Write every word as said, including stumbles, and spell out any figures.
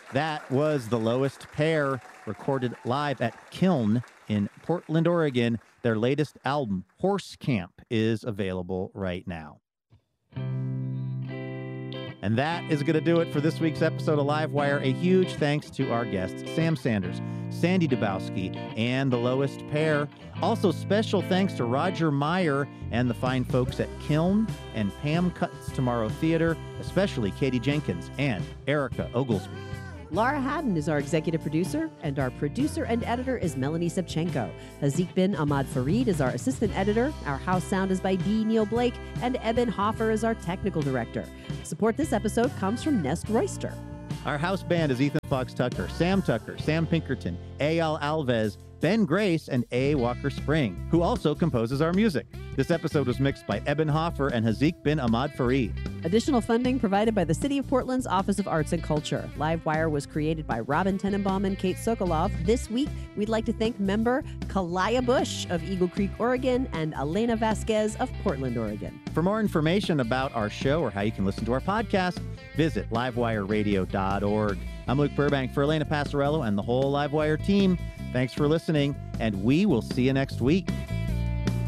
That was The Lowest Pair, recorded live at Kiln in Portland, Oregon. Their latest album, Horse Camp, is available right now. And that is going to do it for this week's episode of Livewire. A huge thanks to our guests, Sam Sanders, Sandy Dubowski, and The Lowest Pair. Also, special thanks to Roger Meyer and the fine folks at Kiln and Pam Cuts Tomorrow Theater, especially Katie Jenkins and Erica Oglesby. Laura Haddon is our executive producer, and our producer and editor is Melanie Sevchenko. Hazik bin Ahmad Farid is our assistant editor. Our house sound is by D. Neil Blake, and Eben Hoffer is our technical director. Support this episode comes from Nest Royster. Our house band is Ethan Fox Tucker, Sam Tucker, Sam Pinkerton, Eyal Alves, Ben Grace, and A. Walker Spring, who also composes our music. This episode was mixed by Eben Hoffer and Hazik bin Ahmad Farid. Additional funding provided by the City of Portland's Office of Arts and Culture. Livewire was created by Robin Tenenbaum and Kate Sokolov. This week, we'd like to thank member Kalaya Bush of Eagle Creek, Oregon, and Elena Vasquez of Portland, Oregon. For more information about our show or how you can listen to our podcast, visit livewire radio dot org. I'm Luke Burbank for Elena Passarello and the whole Livewire team. Thanks for listening, and we will see you next week.